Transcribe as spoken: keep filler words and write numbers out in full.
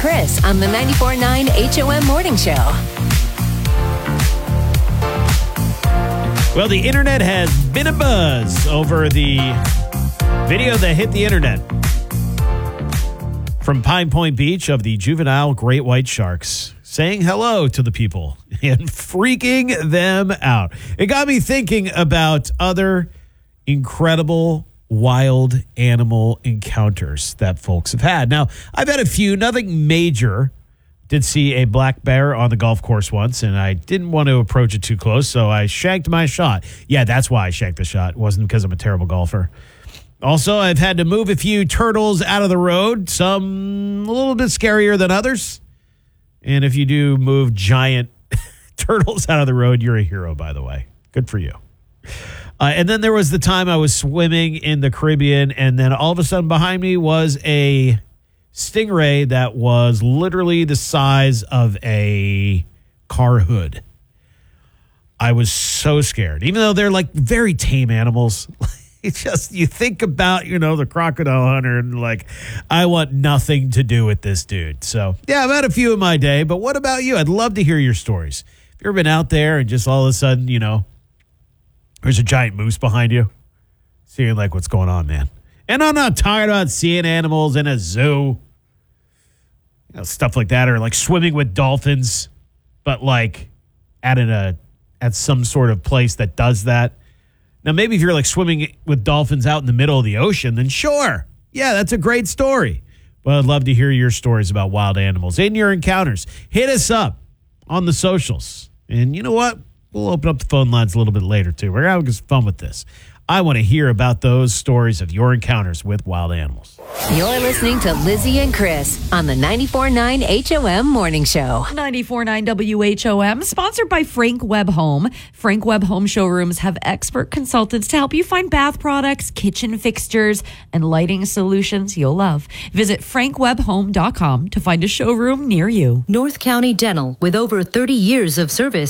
Chris on the ninety-four point nine H O M Morning Show. Well, the internet has been abuzz over the video that hit the internet from Pine Point Beach of the juvenile great white sharks saying hello to the people and freaking them out. It got me thinking about other incredible wild animal encounters that folks have had. Now, I've had a few, nothing major. Did see a black bear on the golf course once, and I didn't want to approach it too close, so I shanked my shot. Yeah, that's why I shanked the shot. It wasn't because I'm a terrible golfer. Also, I've had to move a few turtles out of the road, some a little bit scarier than others. And if you do move giant turtles out of the road, you're a hero, by the way. Good for you. Uh, and then there was the time I was swimming in the Caribbean, and then all of a sudden behind me was a stingray that was literally the size of a car hood. I was so scared, even though they're like very tame animals. It's just, you think about, you know, the crocodile hunter and like, I want nothing to do with this dude. So, yeah, I've had a few in my day, but what about you? I'd love to hear your stories. Have you ever been out there and just all of a sudden, you know, there's a giant moose behind you? Seeing like, what's going on, man? And I'm not talking about seeing animals in a zoo, you know, stuff like that, or like swimming with dolphins, but like at an, a, at some sort of place that does that. Now, maybe if you're like swimming with dolphins out in the middle of the ocean, then sure. Yeah, that's a great story. But I'd love to hear your stories about wild animals and your encounters. Hit us up on the socials. And you know what? We'll open up the phone lines a little bit later, too. We're having some fun with this. I want to hear about those stories of your encounters with wild animals. You're listening to Lizzie and Chris on the ninety-four point nine H O M Morning Show. ninety-four point nine W H O M, sponsored by Frank Webb Home. Frank Webb Home showrooms have expert consultants to help you find bath products, kitchen fixtures, and lighting solutions you'll love. Visit frank webb home dot com to find a showroom near you. North County Dental, with over thirty years of service